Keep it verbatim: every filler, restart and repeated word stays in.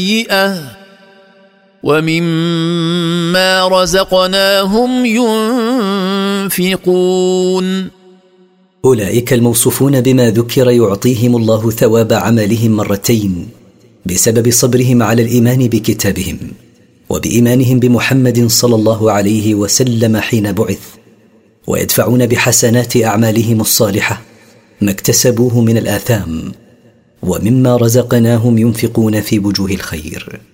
سيئة ومما رزقناهم ينفقون. أولئك الموصوفون بما ذكر يعطيهم الله ثواب عملهم مرتين بسبب صبرهم على الإيمان بكتابهم وبإيمانهم بمحمد صلى الله عليه وسلم حين بعث، ويدفعون بحسنات أعمالهم الصالحة ما اكتسبوه من الآثام، ومما رزقناهم ينفقون في وجوه الخير.